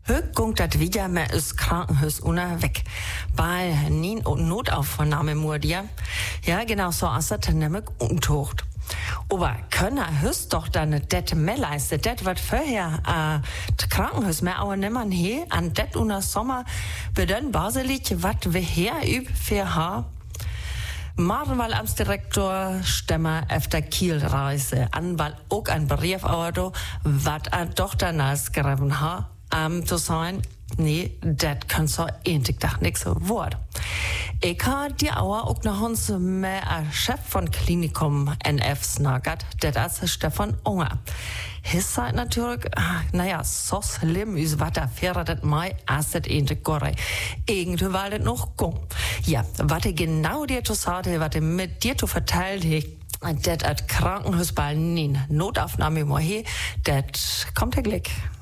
Höchung dat wieder mehr ist Krankenhaus unterweg. Bei Nien und Notaufnahme murdia. Ja, genau so als das nämlich untocht. Aber können Hüs doch dann det mehr leisten, det wat vorher Krankenhaus mehr auch nimmer he an det unter Sommer bedön baselig wat wir her üb für ha. Marwal Amtsdirektor Stemmer efter Kielreise an, weil auch ein Brief auto, wat a doch danach geschrieben ha, zu sein, nee, dat kann so ähnlich doch nix Wort. Ich habe die Auer auch noch uns mehr Chef von Klinikum NF snagat, der ist Stefan Unger. His sagt natürlich, naja, so schlimm ist, was da fährt das mai, als das ähnlich gore. Irgendwie war das noch gong. Ja, was genau dir zu sagen, was mit dir zu verteilen, das at Krankenhaus bei Nien Notaufnahme mohe, das kommt der Glück.